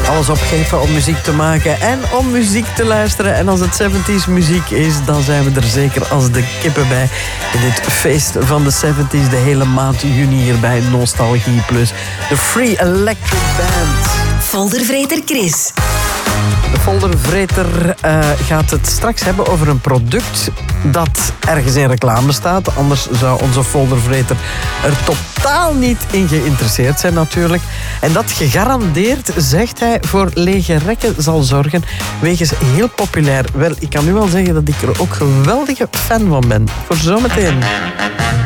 Alles opgeven om muziek te maken en om muziek te luisteren. En als het 70s muziek is, dan zijn we er zeker als de kippen bij. In dit feest van de 70s, de hele maand juni hier bij Nostalgie Plus. De Free Electric Band. Foldervreter Chris. De foldervreter gaat het straks hebben over een product dat ergens in reclame staat. Anders zou onze foldervreter er totaal niet in geïnteresseerd zijn natuurlijk. En dat gegarandeerd, zegt hij, voor lege rekken zal zorgen. Wegens heel populair. Wel, ik kan nu al zeggen dat ik er ook geweldige fan van ben. Voor zometeen.